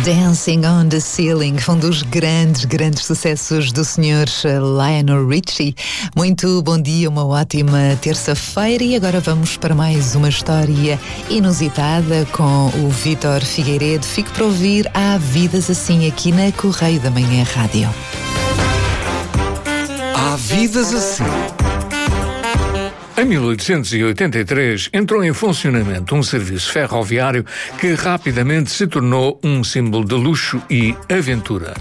Dancing on the Ceiling, um dos grandes sucessos do Sr. Lionel Richie. Muito bom dia, uma ótima terça-feira e agora vamos para mais uma história inusitada com o Vítor Figueiredo. Fique para ouvir Há Vidas Assim aqui na Correio da Manhã Rádio. Há Vidas Assim. Em 1883 entrou em funcionamento um serviço ferroviário que rapidamente se tornou um símbolo de luxo e aventura: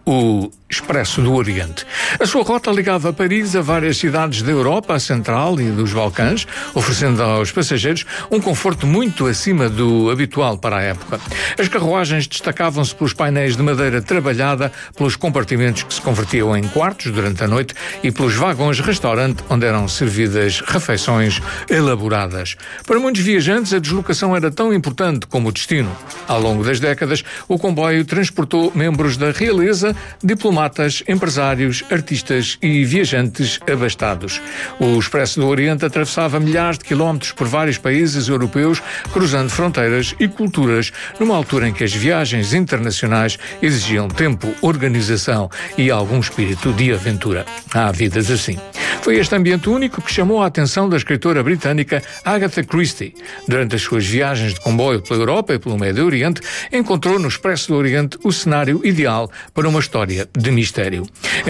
o Expresso do Oriente. A sua rota ligava Paris a várias cidades da Europa Central e dos Balcãs, oferecendo aos passageiros um conforto muito acima do habitual para a época. As carruagens destacavam-se pelos painéis de madeira trabalhada, pelos compartimentos que se convertiam em quartos durante a noite e pelos vagões-restaurante onde eram servidas refeições elaboradas. Para muitos viajantes, a deslocação era tão importante como o destino. Ao longo das décadas, o comboio transportou membros da realeza, diplomatas, empresários, artistas e viajantes abastados. O Expresso do Oriente atravessava milhares de quilómetros por vários países europeus, cruzando fronteiras e culturas, numa altura em que as viagens internacionais exigiam tempo, organização e algum espírito de aventura. Há vidas assim. Foi este ambiente único que chamou a atenção da escritora britânica Agatha Christie. Durante as suas viagens de comboio pela Europa e pelo Médio Oriente, encontrou no Expresso do Oriente o cenário ideal para uma história de mistério. Em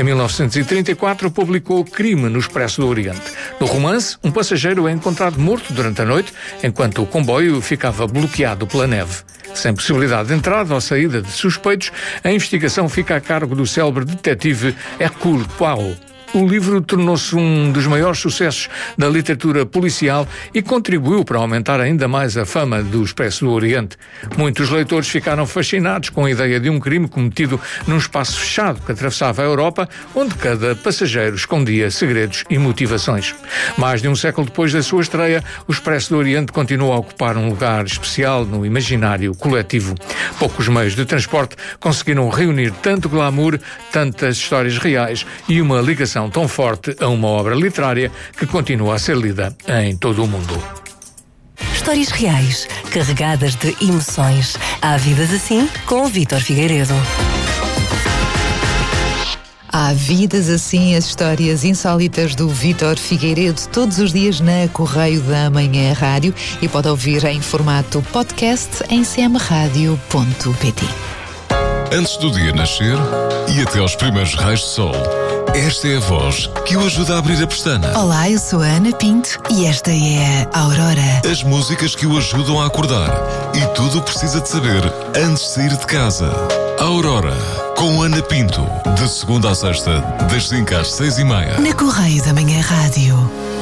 1934, publicou Crime no Expresso do Oriente. No romance, um passageiro é encontrado morto durante a noite, enquanto o comboio ficava bloqueado pela neve. Sem possibilidade de entrada ou saída de suspeitos, a investigação fica a cargo do célebre detetive Hercule Poirot. O livro tornou-se um dos maiores sucessos da literatura policial e contribuiu para aumentar ainda mais a fama do Expresso do Oriente. Muitos leitores ficaram fascinados com a ideia de um crime cometido num espaço fechado que atravessava a Europa, onde cada passageiro escondia segredos e motivações. Mais de um século depois da sua estreia, o Expresso do Oriente continua a ocupar um lugar especial no imaginário coletivo. Poucos meios de transporte conseguiram reunir tanto glamour, tantas histórias reais e uma ligação tão forte a uma obra literária que continua a ser lida em todo o mundo. Histórias reais, carregadas de emoções. Há Vidas Assim com o Vítor Figueiredo. Há Vidas Assim, as histórias insólitas do Vítor Figueiredo, todos os dias na Correio da Manhã Rádio, e pode ouvir em formato podcast em cmradio.pt. Antes do dia nascer e até aos primeiros raios de sol, esta é a voz que o ajuda a abrir a pestana. Olá, eu sou a Ana Pinto e esta é a Aurora. As músicas que o ajudam a acordar e tudo o que precisa de saber antes de sair de casa. Aurora, com Ana Pinto, de segunda à sexta, das 5 às 6:30. Na Correio da Manhã Rádio.